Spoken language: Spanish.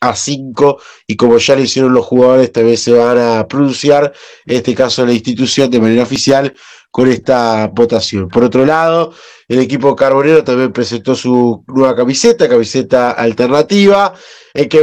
a 5, y como ya lo hicieron los jugadores, también se van a pronunciar, en este caso la institución, de manera oficial, con esta votación. Por otro lado, el equipo carbonero también presentó su nueva camiseta alternativa, en que